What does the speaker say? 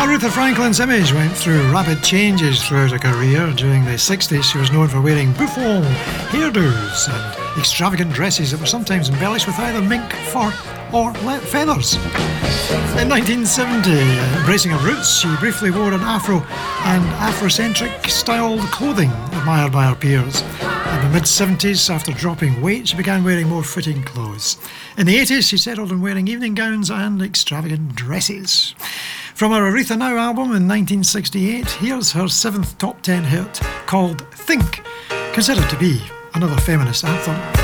Aretha Franklin's image went through rapid changes throughout her career. During the 60s, she was known for wearing bouffant hairdos and extravagant dresses that were sometimes embellished with either mink, fur or feathers. In 1970, embracing her roots, she briefly wore an afro and Afrocentric styled clothing admired by her peers. In the mid-70s, after dropping weight, she began wearing more fitting clothes. In the 80s, she settled on wearing evening gowns and extravagant dresses. From her Aretha Now album in 1968, here's her 7th top 10 hit called Think, considered to be another feminist anthem.